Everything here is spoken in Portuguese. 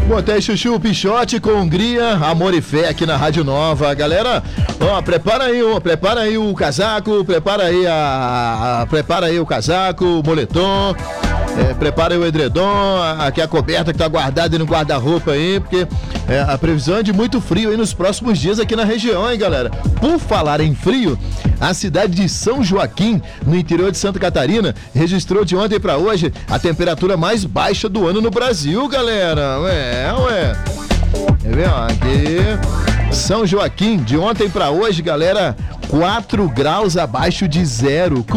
Botei Chuchu Pichote com Hungria, Amor e Fé aqui na Rádio Nova. Galera, ó, prepara aí o casaco, prepara aí o casaco, o moletom. Prepara aí o edredom, aqui a coberta que tá guardada no guarda-roupa aí, porque a previsão é de muito frio aí nos próximos dias aqui na região, hein, galera? Por falar em frio, a cidade de São Joaquim, no interior de Santa Catarina, registrou de ontem para hoje a temperatura mais baixa do ano no Brasil, galera. Aqui, São Joaquim, de ontem para hoje, galera, 4 graus abaixo de zero.